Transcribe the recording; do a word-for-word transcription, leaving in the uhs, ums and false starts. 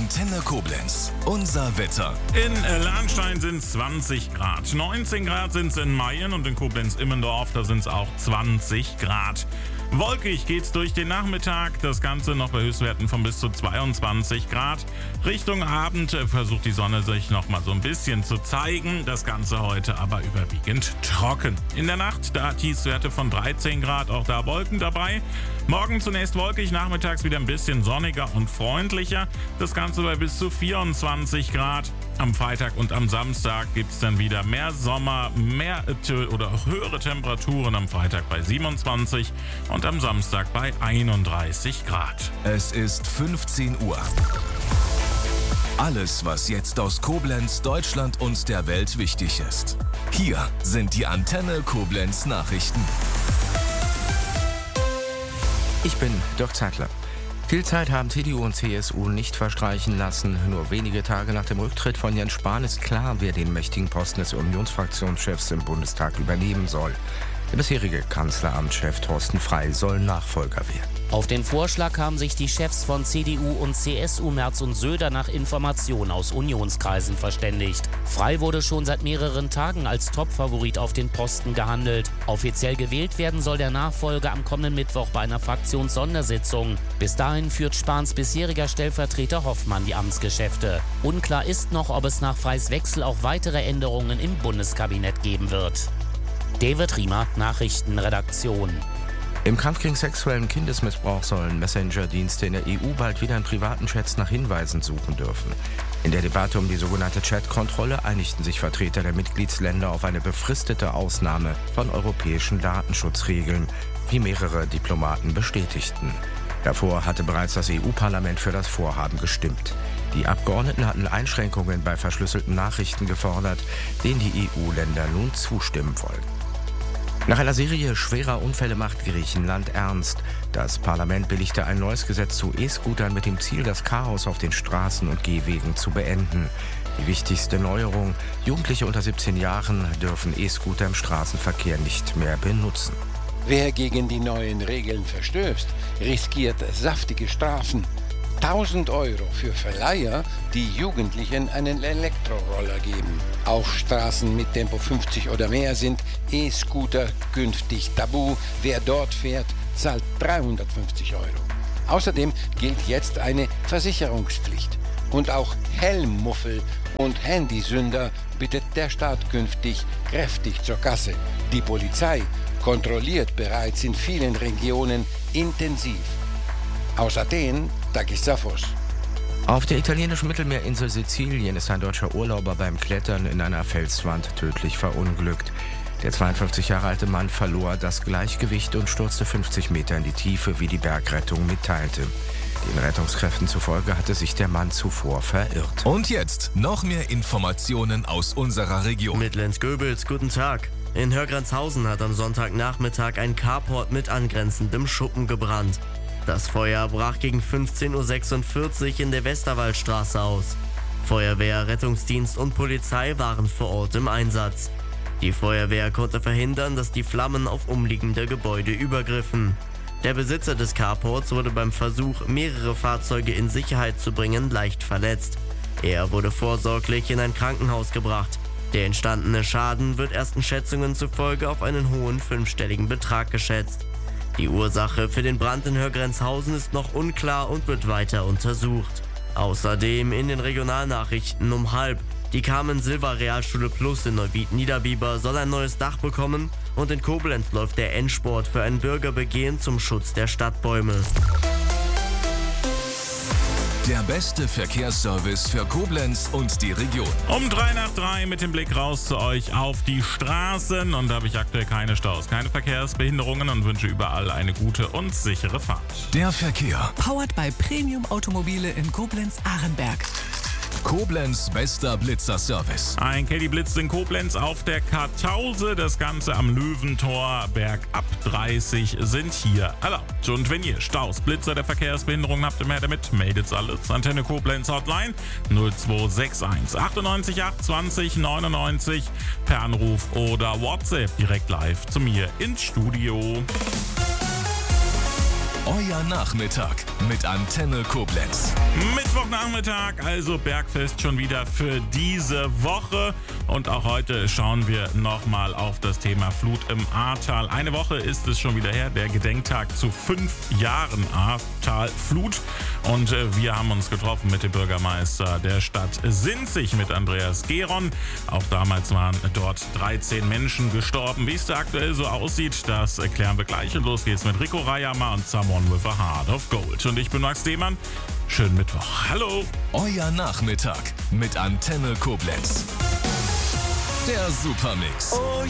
Antenne Koblenz. Unser Wetter. In Lahnstein sind es zwanzig Grad. neunzehn Grad sind es in Mayen und in Koblenz-Immendorf, da sind es auch zwanzig Grad. Wolkig geht's durch den Nachmittag, das Ganze noch bei Höchstwerten von bis zu zweiundzwanzig Grad. Richtung Abend versucht die Sonne sich noch mal so ein bisschen zu zeigen, das Ganze heute aber überwiegend trocken. In der Nacht, da Tiefstwerte von dreizehn Grad, auch da Wolken dabei. Morgen zunächst wolkig, nachmittags wieder ein bisschen sonniger und freundlicher, das Ganze bei bis zu vierundzwanzig Grad. Am Freitag und am Samstag gibt es dann wieder mehr Sommer, mehr oder höhere Temperaturen, am Freitag bei siebenundzwanzig und am Samstag bei einunddreißig Grad. Es ist fünfzehn Uhr. Alles, was jetzt aus Koblenz, Deutschland und der Welt wichtig ist. Hier sind die Antenne Koblenz Nachrichten. Ich bin Dirk Zeitler. Viel Zeit haben C D U und C S U nicht verstreichen lassen. Nur wenige Tage nach dem Rücktritt von Jens Spahn ist klar, wer den mächtigen Posten des Unionsfraktionschefs im Bundestag übernehmen soll. Der bisherige Kanzleramtschef Thorsten Frey soll Nachfolger werden. Auf den Vorschlag haben sich die Chefs von C D U und C S U Merz und Söder nach Informationen aus Unionskreisen verständigt. Frey wurde schon seit mehreren Tagen als Topfavorit auf den Posten gehandelt. Offiziell gewählt werden soll der Nachfolger am kommenden Mittwoch bei einer Fraktionssondersitzung. Bis dahin führt Spahns bisheriger Stellvertreter Hoffmann die Amtsgeschäfte. Unklar ist noch, ob es nach Freys Wechsel auch weitere Änderungen im Bundeskabinett geben wird. David Riemer, Nachrichtenredaktion. Im Kampf gegen sexuellen Kindesmissbrauch sollen Messenger-Dienste in der E U bald wieder in privaten Chats nach Hinweisen suchen dürfen. In der Debatte um die sogenannte Chat-Kontrolle einigten sich Vertreter der Mitgliedsländer auf eine befristete Ausnahme von europäischen Datenschutzregeln, wie mehrere Diplomaten bestätigten. Davor hatte bereits das E U-Parlament für das Vorhaben gestimmt. Die Abgeordneten hatten Einschränkungen bei verschlüsselten Nachrichten gefordert, denen die E U-Länder nun zustimmen wollen. Nach einer Serie schwerer Unfälle macht Griechenland ernst. Das Parlament billigte ein neues Gesetz zu E-Scootern mit dem Ziel, das Chaos auf den Straßen und Gehwegen zu beenden. Die wichtigste Neuerung: Jugendliche unter siebzehn Jahren dürfen E-Scooter im Straßenverkehr nicht mehr benutzen. Wer gegen die neuen Regeln verstößt, riskiert saftige Strafen. tausend Euro für Verleiher, die Jugendlichen einen Elektroroller geben. Auf Straßen mit Tempo fünfzig oder mehr sind E-Scooter künftig tabu. Wer dort fährt, zahlt dreihundertfünfzig Euro. Außerdem gilt jetzt eine Versicherungspflicht. Und auch Helmmuffel und Handysünder bittet der Staat künftig kräftig zur Kasse. Die Polizei kontrolliert bereits in vielen Regionen intensiv. Aus Athen, Takis Zaphos. Auf der italienischen Mittelmeerinsel Sizilien ist ein deutscher Urlauber beim Klettern in einer Felswand tödlich verunglückt. Der zweiundfünfzig Jahre alte Mann verlor das Gleichgewicht und stürzte fünfzig Meter in die Tiefe, wie die Bergrettung mitteilte. Den Rettungskräften zufolge hatte sich der Mann zuvor verirrt. Und jetzt noch mehr Informationen aus unserer Region. Mittlens-Göbels, guten Tag. In Hörgrenzhausen hat am Sonntagnachmittag ein Carport mit angrenzendem Schuppen gebrannt. Das Feuer brach gegen fünfzehn Uhr sechsundvierzig in der Westerwaldstraße aus. Feuerwehr, Rettungsdienst und Polizei waren vor Ort im Einsatz. Die Feuerwehr konnte verhindern, dass die Flammen auf umliegende Gebäude übergriffen. Der Besitzer des Carports wurde beim Versuch, mehrere Fahrzeuge in Sicherheit zu bringen, leicht verletzt. Er wurde vorsorglich in ein Krankenhaus gebracht. Der entstandene Schaden wird ersten Schätzungen zufolge auf einen hohen fünfstelligen Betrag geschätzt. Die Ursache für den Brand in Hörgrenzhausen ist noch unklar und wird weiter untersucht. Außerdem in den Regionalnachrichten um halb. Die Carmen-Silva-Realschule Plus in Neuwied-Niederbiber soll ein neues Dach bekommen und in Koblenz läuft der Endspurt für ein Bürgerbegehren zum Schutz der Stadtbäume. Der beste Verkehrsservice für Koblenz und die Region. Um drei nach drei mit dem Blick raus zu euch auf die Straßen. Und da habe ich aktuell keine Staus, keine Verkehrsbehinderungen und wünsche überall eine gute und sichere Fahrt. Der Verkehr. Powered by Premium Automobile in Koblenz-Ahrenberg. Koblenz bester Blitzer-Service. Ein Caddy blitzt in Koblenz auf der Kartause. Das Ganze am Löwentor. Bergab dreißig sind hier erlaubt. Und wenn ihr Staus, Blitzer der Verkehrsbehinderung habt, immer damit, meldet alles. Antenne Koblenz Hotline null zwei sechs eins achtundneunzig acht zwanzig neunundneunzig per Anruf oder WhatsApp direkt live zu mir ins Studio. Euer Nachmittag mit Antenne Koblenz. Mittwochnachmittag, also Bergfest schon wieder für diese Woche. Und auch heute schauen wir nochmal auf das Thema Flut im Ahrtal. Eine Woche ist es schon wieder her, der Gedenktag zu fünf Jahren Ahrtal-Flut. Und wir haben uns getroffen mit dem Bürgermeister der Stadt Sinzig, mit Andreas Geron. Auch damals waren dort dreizehn Menschen gestorben. Wie es da aktuell so aussieht, das erklären wir gleich. Und los geht's mit Rico Rayama und Someone with a Heart of Gold. Und ich bin Max Demann. Schönen Mittwoch. Hallo. Euer Nachmittag mit Antenne Koblenz. Der Supermix.